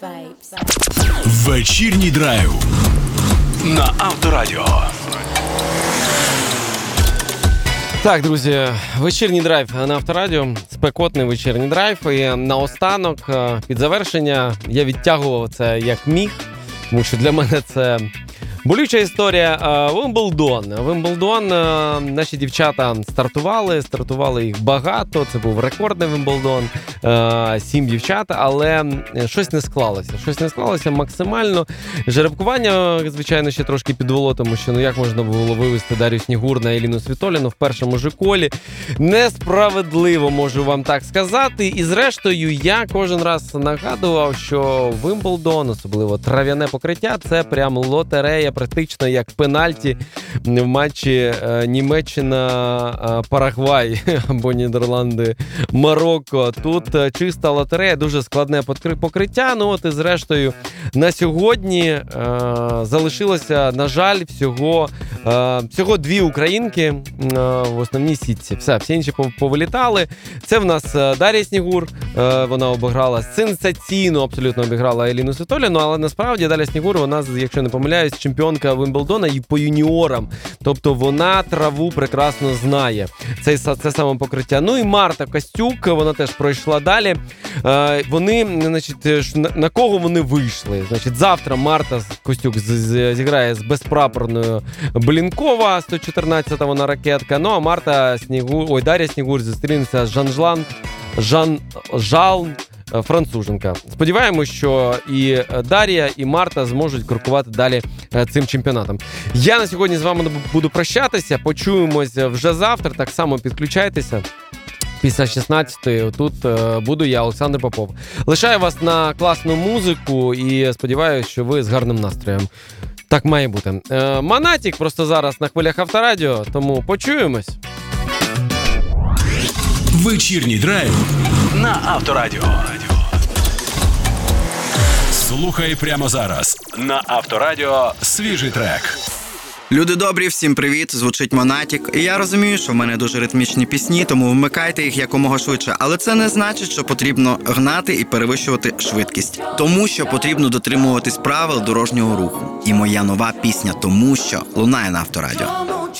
Вечірній драйв на Авторадіо. Так, друзі, вечірній драйв на Авторадіо, спекотний вечірній драйв. І наостанок, під завершення, я відтягував це як міг, тому що для мене це болюча історія. Вимблдон, наші дівчата стартували їх багато, це був рекордний Вимблдон, 7 дівчат, але щось не склалося максимально. Жеребкування, звичайно, ще трошки підвело, тому що як можна було вивести Дар'ю Снігур на Еліну Світоліну в першому же колі. Несправедливо, можу вам так сказати. І зрештою, я кожен раз нагадував, що Вимблдон, особливо трав'яне покриття, це прям лотерея, практично як пенальті в матчі Німеччина-Парагвай або Нідерланди-Марокко. Тут чиста лотерея, дуже складне покриття. Ну от і зрештою на сьогодні залишилося, на жаль, всього 2 українки в основній сітці. Всі інші повилітали. Це в нас Дар'я Снігур, вона обіграла сенсаційно, абсолютно обіграла Еліну Світоліну, але насправді Дар'я Снігур, вона, якщо не помиляюсь, чемпіонка Вимблдона і по юніорам. Тобто вона траву прекрасно знає. Це саме покриття. Ну і Марта Костюк, вона теж пройшла далі. Вони, значить, на кого вони вийшли? Значить, завтра Марта Костюк зіграє з безпрапорною Блінкова, 114-та вона ракетка. Ну а Дар'я Снігур зустрінеться з Жан француженка. Сподіваємось, що і Дар'я, і Марта зможуть крокувати далі цим чемпіонатом. Я на сьогодні з вами буду прощатися. Почуємось вже завтра. Так само підключайтеся. Після 16-ї тут буду я, Олександр Попов. Лишаю вас на класну музику і сподіваюся, що ви з гарним настроєм. Так має бути. Монатік просто зараз на хвилях Авторадіо, тому почуємось. Вечірній драйв на Авторадіо. Слухай прямо зараз на Авторадіо свіжий трек. Люди добрі, всім привіт, звучить Монатік. І я розумію, що в мене дуже ритмічні пісні, тому вмикайте їх якомога швидше. Але це не значить, що потрібно гнати і перевищувати швидкість. Тому що потрібно дотримуватись правил дорожнього руху. І моя нова пісня «Тому що» лунає на Авторадіо.